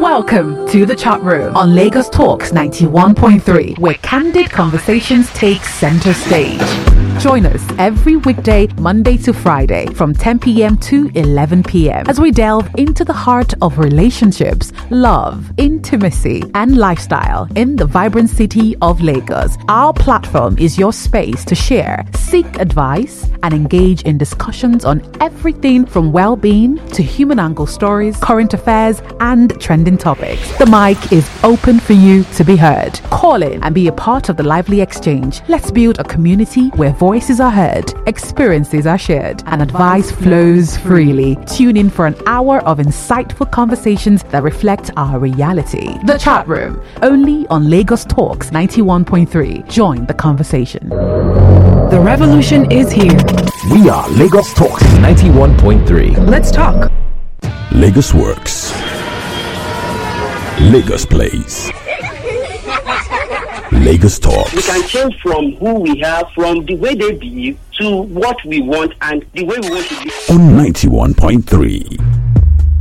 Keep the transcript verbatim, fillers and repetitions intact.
Welcome to the chat room on Lagos Talks ninety-one point three, where candid conversations take center stage. Join us every weekday, Monday to Friday, from ten p.m. to eleven p.m. as we delve into the heart of relationships, love, intimacy, and lifestyle in the vibrant city of Lagos. Our platform is your space to share, seek advice, and engage in discussions on everything from well-being to human angle stories, current affairs, and trending topics. The mic is open for you to be heard. Call in and be a part of the lively exchange. Let's build a community where voices are heard, experiences are shared, and advice flows freely. Tune in for an hour of insightful conversations that reflect our reality. The Chat Room, only on Lagos Talks ninety-one point three. Join the conversation. The revolution is here. We are Lagos Talks ninety-one point three. Let's talk. Lagos Works. Lagos Plays. Lagos Talks. We can change from who we are, from the way they behave, to what we want and the way we want to be. On ninety-one point three.